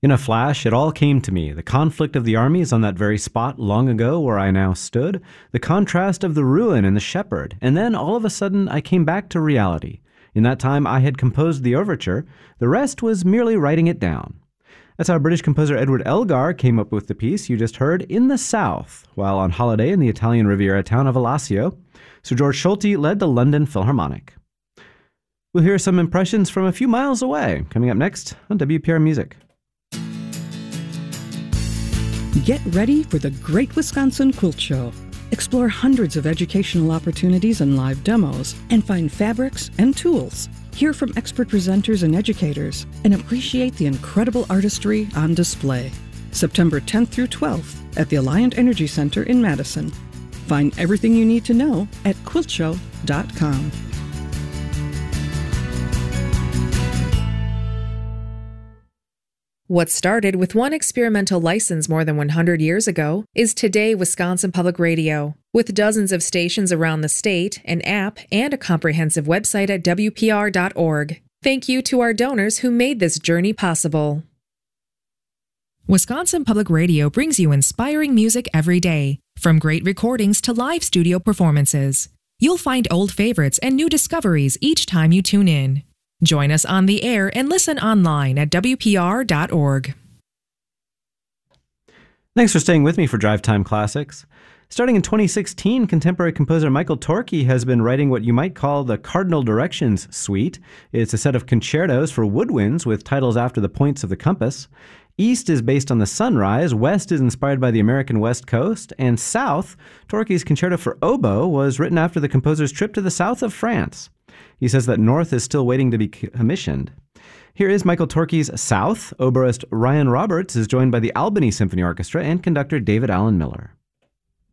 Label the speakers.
Speaker 1: In a flash, it all came to me, the conflict of the armies on that very spot long ago where I now stood, the contrast of the ruin and the shepherd, and then all of a sudden I came back to reality. In that time I had composed the overture, the rest was merely writing it down. That's how British composer Edward Elgar came up with the piece you just heard in the South, while on holiday in the Italian Riviera town of Alassio. Sir George Solti led the London Philharmonic. We'll hear some impressions from a few miles away, coming up next on WPR Music.
Speaker 2: Get ready for the Great Wisconsin Quilt Show. Explore hundreds of educational opportunities and live demos, and find fabrics and tools. Hear from expert presenters and educators, and appreciate the incredible artistry on display. September 10th through 12th at the Alliant Energy Center in Madison. Find everything you need to know at quiltshow.com.
Speaker 3: What started with one experimental license more than 100 years ago is today Wisconsin Public Radio. With dozens of stations around the state, an app, and a comprehensive website at WPR.org. Thank you to our donors who made this journey possible. Wisconsin Public Radio brings you inspiring music every day, from great recordings to live studio performances. You'll find old favorites and new discoveries each time you tune in. Join us on the air and listen online at WPR.org.
Speaker 1: Thanks for staying with me for Drive Time Classics. Starting in 2016, contemporary composer Michael Torke has been writing what you might call the Cardinal Directions Suite. It's a set of concertos for woodwinds with titles after the points of the compass. East is based on the sunrise, West is inspired by the American West Coast, and South, Torke's concerto for oboe, was written after the composer's trip to the south of France. He says that North is still waiting to be commissioned. Here is Michael Torke's South. Oboist Ryan Roberts is joined by the Albany Symphony Orchestra and conductor David Allen Miller.